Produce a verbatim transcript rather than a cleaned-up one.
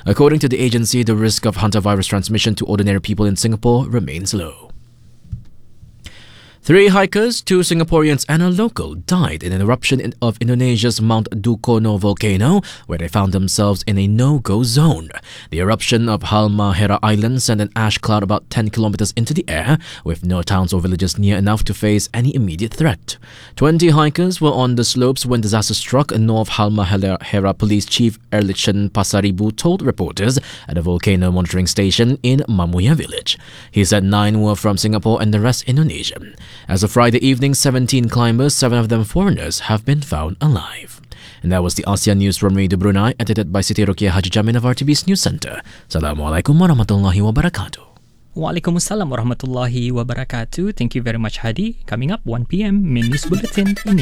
According to the agency, the risk of hantavirus transmission to ordinary people in Singapore remains low. Three hikers, two Singaporeans and a local, died in an eruption in, of Indonesia's Mount Dukono volcano, where they found themselves in a no-go zone. The eruption of Halmahera Island sent an ash cloud about ten kilometers into the air, with no towns or villages near enough to face any immediate threat. Twenty hikers were on the slopes when disaster struck, North Halmahera Police Chief Erlichen Pasaribu told reporters at a volcano monitoring station in Mamuya village. He said nine were from Singapore and the rest Indonesian. As of Friday evening, seventeen climbers, seven of them foreigners, have been found alive. And that was the ASEAN News from Radio Brunei, edited by Siti Rukiah Haji Jamin of R T B's News Centre. Assalamualaikum warahmatullahi wabarakatuh. Waalaikumsalam warahmatullahi wabarakatuh. Thank you very much, Hadi. Coming up, one p.m. Main News Bulletin ini.